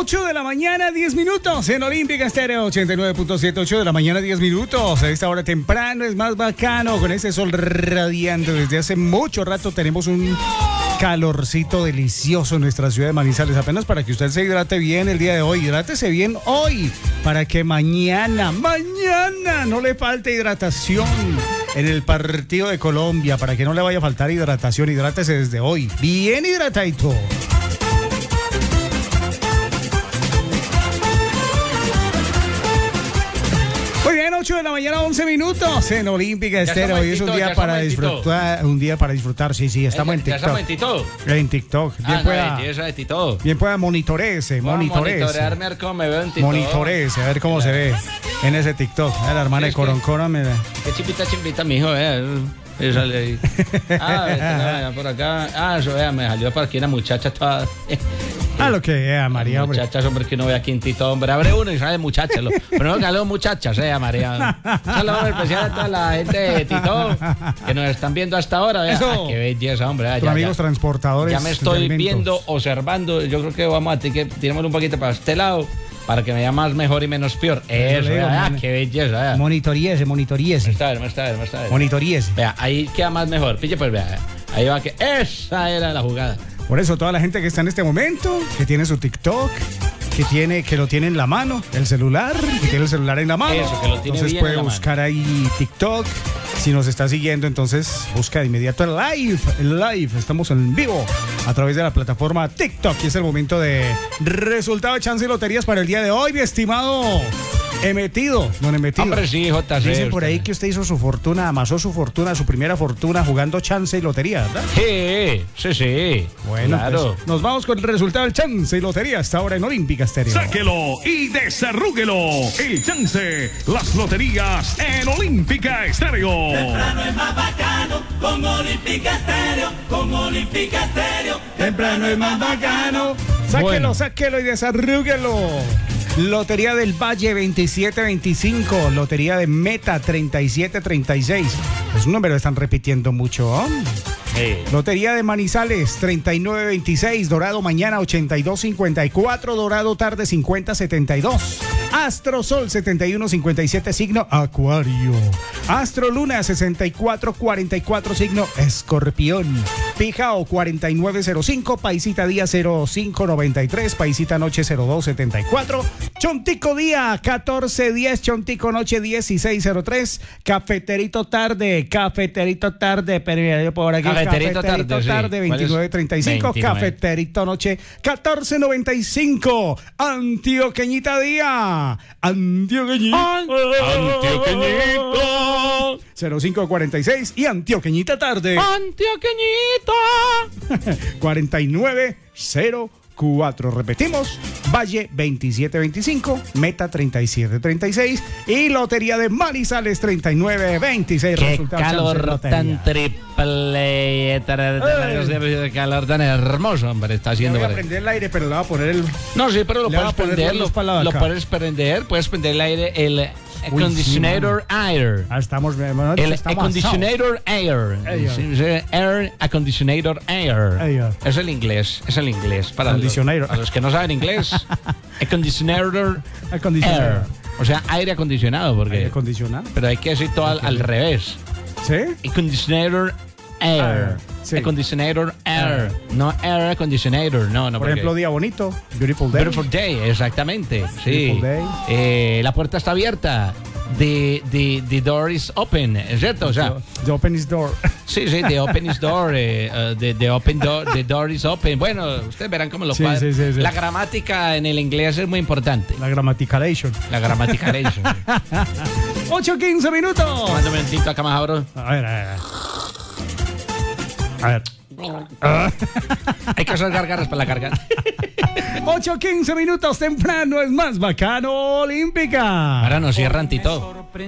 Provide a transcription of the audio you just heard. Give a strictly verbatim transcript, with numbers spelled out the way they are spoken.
ocho de la mañana, diez minutos en Olímpica Estéreo ochenta y nueve punto siete, ocho de la mañana, diez minutos. A esta hora temprano es más bacano con ese sol radiante. Desde hace mucho rato tenemos un calorcito delicioso en nuestra ciudad de Manizales. Apenas para que usted se hidrate bien el día de hoy. Hidrátese bien hoy para que mañana, mañana no le falte hidratación en el partido de Colombia. Para que no le vaya a faltar hidratación, hidrátese desde hoy. Bien hidratadito. Muy bien, ocho de la mañana, once minutos en Olímpica Estéreo. Hoy es un día para disfrutar, un día para disfrutar. Sí, sí, estamos en TikTok. ¿Ya estamos en TikTok? En TikTok. Bien ah, pueda, no, belleza de TikTok. Bien pueda monitorearse, monitorearse. Monitorearme a ver cómo me veo en TikTok. Monitorearse, a ver cómo se ve en ese TikTok. A la hermana de Coroncoro, mira. Qué chipita, chimpita, mijo, eh. Y sale ahí. Ah, vete, por acá. Ah, eso, vea, me salió para aquí una muchacha toda. Ah, lo que vea, María, hombre. Muchachas, hombre, que no ve aquí en Tito, hombre. Abre uno y sale muchachas. Lo, pero no que los muchachas, eh, María. Saludos especial a toda la gente de Tito que nos están viendo hasta ahora. Vea. Eso. Ah, qué belleza, hombre. Ya, amigos ya, transportadores. Ya me estoy viendo, observando. Yo creo que vamos a tener que tirarnos un poquito para este lado para que me vea más mejor y menos peor. Eso, digo, vea, qué belleza. Vea. Monitoríese, monitoríese. Está bien, está bien, está bien. Monitoríese. Vea, ahí queda más mejor. Pille, pues vea. Ahí va que esa era la jugada. Por eso toda la gente que está en este momento, que tiene su TikTok, que tiene, que lo tiene en la mano, el celular, que tiene el celular en la mano. Eso, que lo tiene entonces bien puede en la buscar mano. ahí TikTok. Si nos está siguiendo, entonces busca de inmediato el live, el live. Estamos en vivo a través de la plataforma TikTok. Y es el momento de resultado de chance y loterías para el día de hoy, mi estimado Emetido, don Emetido. Hombre, sí, J C. Dicen por ahí que usted hizo su fortuna, amasó su fortuna, su primera fortuna jugando chance y lotería, ¿verdad? Sí, sí, sí. Bueno, claro. Pues, nos vamos con el resultado del chance y lotería hasta ahora en Olímpica Estéreo. Sáquelo y desarrúguelo. El chance, las loterías en Olímpica Estéreo. Temprano es más bacano con Olímpica Estéreo, con Olímpica Estéreo. Temprano es más bacano. Sáquelo, Bueno. sáquelo y desarrúguelo. Lotería del Valle veintisiete veinticinco, Lotería de Meta treinta y siete treinta y seis. Los números están repitiendo mucho, ¿eh? Sí. Lotería de Manizales treinta y nueve veintiséis, Dorado mañana ochenta y dos cincuenta y cuatro, Dorado tarde cincuenta setenta y dos. Astro Sol setenta y uno cincuenta y siete, signo Acuario. Astro Luna sesenta y cuatro cuarenta y cuatro, signo Escorpión. Pijao cuarenta y nueve cero cinco, Paisita Día cero cinco noventa y tres, Paisita Noche cero dos setenta y cuatro, Chontico Día catorce diez, Chontico Noche dieciséis cero tres, Cafeterito Tarde, Cafeterito Tarde, pero por aquí Cafeterito Tarde, sí. Tarde veintinueve treinta y cinco, veintinueve. Cafeterito Noche catorce noventa y cinco, Antioqueñita Día, Antioqueñita, Antioqueñito. cero cinco cuarenta y seis y Antioqueñita Tarde Antioqueñito. cuarenta y nueve cero cuatro. Repetimos, Valle veintisiete veinticinco, Meta treinta y siete treinta y seis y Lotería de Manizales treinta y nueve veintiséis. Qué Resultado, chance, calor lotería. tan triple, qué calor tan hermoso, hombre, está Le haciendo. voy a hombre. prender el aire, pero le voy a poner el... No, sí, pero lo Le voy a puedes poner prender, la lo, luz para la lo vaca. puedes prender, puedes prender el aire, el acondicionador air. Ah, estamos... Bueno, El estamos acondicionador air. Air. Sí, sí, Air acondicionador air. Air. Es el inglés, es el inglés. Para los, Acondicionador. para los que no saben inglés, acondicionador Acondicionador. air. O sea, aire acondicionado, porque. Aire acondicionado. Pero hay que decir todo al, al revés. ¿Sí? Acondicionador air. Air, sí. Acondicionador air. No air acondicionador, no, no. Por porque- ejemplo, día bonito, beautiful day. Beautiful day, exactamente. Sí. Beautiful day. Eh, la puerta está abierta. The, the, the door is open, ¿es cierto? O sea, The open is door. sí, sí, the open is door, eh, uh, the, the open door, the door is open. Bueno, ustedes verán cómo lo Sí, pueden. sí, sí, sí. La gramática en el inglés es muy importante. La gramaticalation. La gramaticalation. ocho quince minutos. Mándame un tinto acá más ahora. A ver, a ver. A ver. Hay que hacer gargaras para la garganta. ocho quince minutos temprano es más bacano Olímpica. Ahora nos cierran Tito.